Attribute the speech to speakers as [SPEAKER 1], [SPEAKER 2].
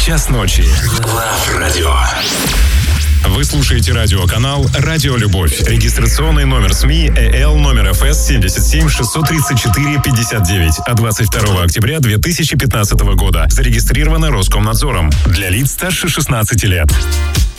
[SPEAKER 1] час ночи. Love Radio. Вы слушаете радиоканал «Радио Любовь». Регистрационный номер СМИ ЭЛ номер ФС 77 634 59 от 22 октября 2015 года. Зарегистрировано Роскомнадзором. Для лиц старше 16 лет.